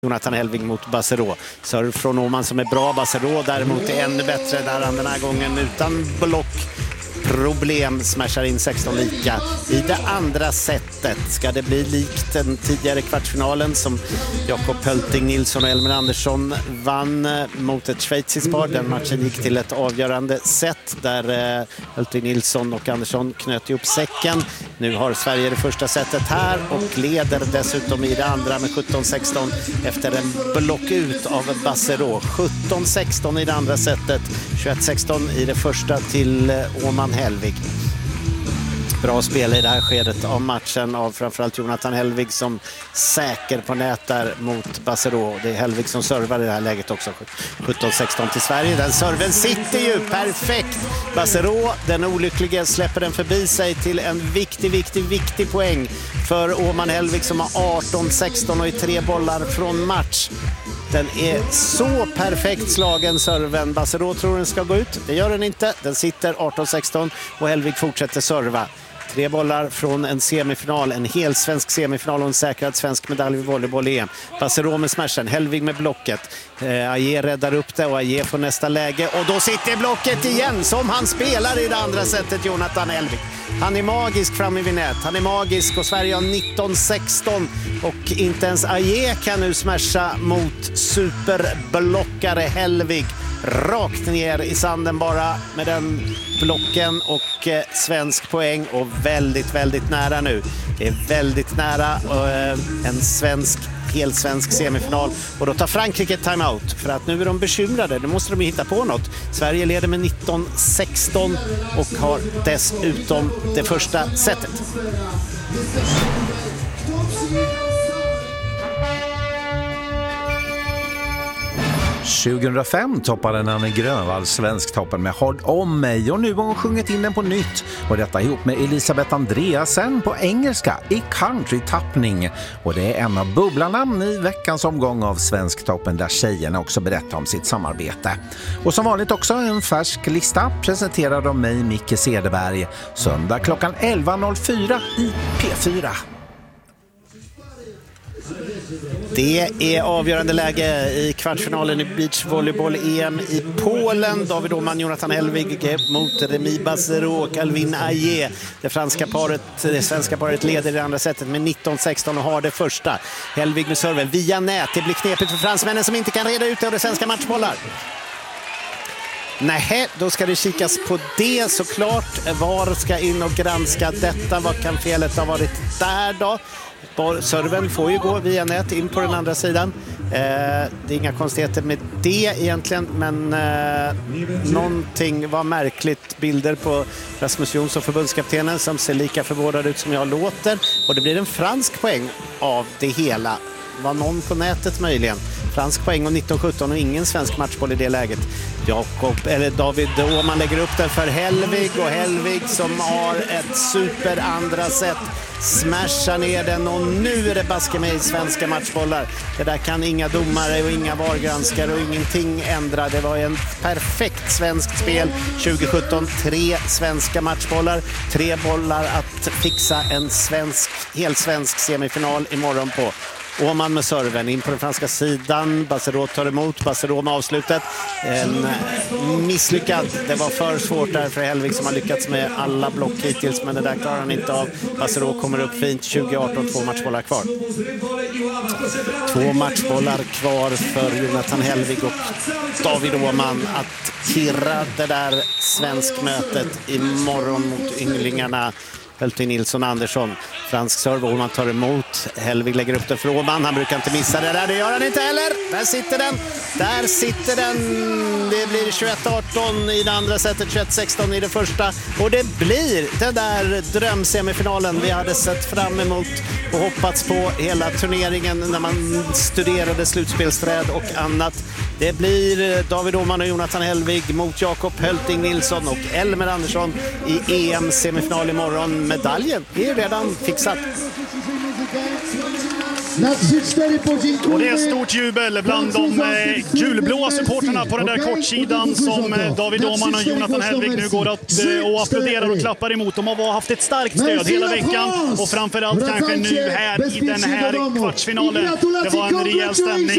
Jonathan Helvig mot Bassero. Serv från Åman som är bra. Bassero däremot är ännu bättre där han den här gången utan block. Problem smashar in 16 lika. I det andra setet ska det bli likt den tidigare kvartsfinalen som Jakob Hölting Nilsson och Elmer Andersson vann mot ett schweiziskt par. Den matchen gick till ett avgörande set där Hölting Nilsson och Andersson knöt ihop säcken. Nu har Sverige det första setet här och leder dessutom i det andra med 17-16 efter en block ut av Bassero. 17-16 i det andra setet, 21-16 i det första till Åman Helvig. Bra spel i det här skedet av matchen av framförallt Jonathan Helvig som säker på nät där mot Bassero. Det är Helvig som servar i det här läget också. 17-16 till Sverige. Den serven sitter ju perfekt. Bassero, den olyckliga, släpper den förbi sig till en viktig poäng för Åman Helvig som har 18-16 och i 3 bollar från match. Den är så perfekt slagen serven. Bassero tror den ska gå ut. Det gör den inte. Den sitter 18-16 och Helvig fortsätter serva. 3 bollar från en semifinal, en hel svensk semifinal och en säkrad svensk medalj vid volleyboll-EM. Bassero med smashen, Helvig med blocket. Aje räddar upp det och Aje får nästa läge. Och då sitter blocket igen som han spelar i det andra sättet, Jonathan Helvig. Han är magisk framme vid nät. Han är magisk och Sverige har 19-16 och inte ens Aje kan nu smasha mot superblockare Helvig. Rakt ner i sanden bara med den blocken och svensk poäng och väldigt nära nu. Det är väldigt nära en helt svensk semifinal och då tar Frankrike timeout för att nu är de bekymrade. Nu måste de hitta på något. Sverige leder med 19-16 och har dessutom det första setet. 2005 toppade Nanne Grönvall Svensktoppen med Håll om mig och nu har hon sjungit in den på nytt och detta ihop med Elisabeth Andreasen på engelska i country-tappning och det är en av bubblarnamn i veckans omgång av Svensktoppen där tjejerna också berättar om sitt samarbete. Och som vanligt också en färsk lista presenterad av mig Micke Cederberg söndag klockan 11.04 i P4. Det är avgörande läge i kvartsfinalen i beachvolleyboll-EM i Polen. David Åman, Jonathan Helvig mot Remi Bassero och Calvin Aje. Det svenska paret leder i det andra sättet med 19-16 och har det första. Helvig med serven via nät. Det blir knepigt för fransmännen som inte kan reda ut det av det svenska matchbollar. Nej, då ska det kikas på det såklart. VAR ska in och granska detta. Vad kan felet ha varit där då? Serven får ju gå via nät in på den andra sidan. Det är inga konstigheter med det egentligen, men någonting var märkligt. Bilder på Rasmus Jonsson, förbundskaptenen, som ser lika förvånad ut som jag låter. Och det blir en fransk poäng av det hela. Var någon på nätet möjligen. Fransk poäng och 19-17 och ingen svensk matchboll i det läget. David Åman lägger upp den för Helvig och Helvig som har ett super andra set smashar ner den och nu är det baske med i svenska matchbollar. Det där kan inga domare och inga vargranskare och ingenting ändra. Det var en perfekt svenskt spel 2017. 3 svenska matchbollar, 3 bollar att fixa en helt svensk semifinal imorgon på. Åman med serven in på den franska sidan. Bassero tar emot. Bassero med avslutet. En misslyckad. Det var för svårt där för Helvig som har lyckats med alla block hittills. Men det där klarar han inte av. Bassero kommer upp fint. 2018, 2 matchbollar kvar. 2 matchbollar kvar för Jonathan Helvig och David Åman att kirra det där svenskmötet imorgon mot ynglingarna. Hölting Nilsson Andersson. Fransk serve. Åman tar emot. Helvig lägger upp den för Åman. Han brukar inte missa det där. Det gör han inte heller. Där sitter den. Där sitter den. Det blir 21-18 i det andra sättet. 21-16 i det första. Och det blir den där drömsemifinalen vi hade sett fram emot och hoppats på hela turneringen när man studerade slutspelsträd och annat. Det blir David Åman och Jonathan Helvig mot Jakob Hölting Nilsson och Elmer Andersson i EM-semifinal imorgon. Medaljen är redan fixad. Och det är stort jubel bland de gulblåa supporterna på den där kortsidan som David Åman och Jonathan Helvig nu går att och applåderar och klappar emot. De har haft ett starkt stöd hela veckan och framförallt kanske nu här i den här kvartsfinalen. Det var en rejäl stämning.